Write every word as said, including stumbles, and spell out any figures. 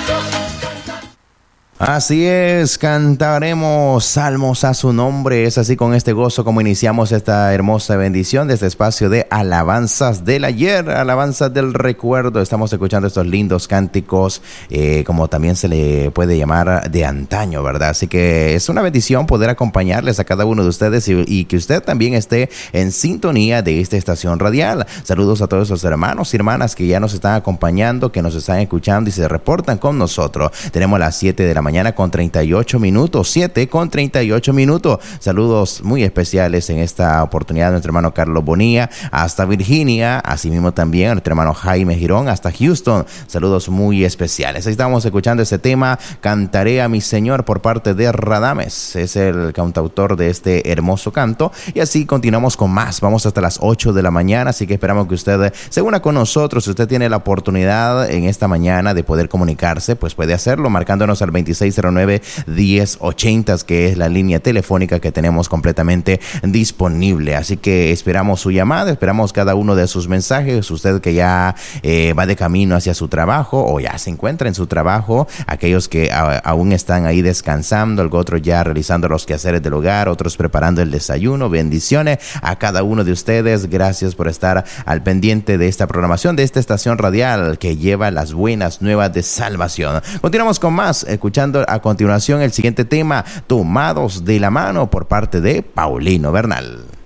Así es, cantaremos salmos a su nombre. Es así con este gozo como iniciamos esta hermosa bendición de este espacio de alabanzas del ayer, alabanzas del recuerdo. Estamos escuchando estos lindos cánticos, eh, como también se le puede llamar de antaño, ¿verdad? Así que es una bendición poder acompañarles a cada uno de ustedes y, y que usted también esté en sintonía de esta estación radial. Saludos a todos los hermanos y hermanas que ya nos están acompañando, que nos están escuchando y se reportan con nosotros. Tenemos las siete de la mañana con treinta y ocho minutos, siete con treinta y ocho minutos. Saludos muy especiales en esta oportunidad de nuestro hermano Carlos Bonilla hasta Virginia, asimismo también a nuestro hermano Jaime Girón hasta Houston. Saludos muy especiales. Ahí estamos escuchando este tema, Cantaré a mi Señor, por parte de Radames. Es el cantautor de este hermoso canto. Y así continuamos con más. Vamos hasta las ocho de la mañana, así que esperamos que usted se una con nosotros. Si usted tiene la oportunidad en esta mañana de poder comunicarse, pues puede hacerlo marcándonos al veintiséis cero nueve, diez ochenta, que es la línea telefónica que tenemos completamente disponible. Así que esperamos su llamada, esperamos cada uno de sus mensajes. Usted que ya eh, va de camino hacia su trabajo o ya se encuentra en su trabajo, aquellos que a, aún están ahí descansando, el otro ya realizando los quehaceres del hogar, otros preparando el desayuno. Bendiciones a cada uno de ustedes. Gracias por estar al pendiente de esta programación, de esta estación radial que lleva las buenas nuevas de salvación. Continuamos con más, escuchando a continuación el siguiente tema, Tomados de la Mano, por parte de Paulino Bernal.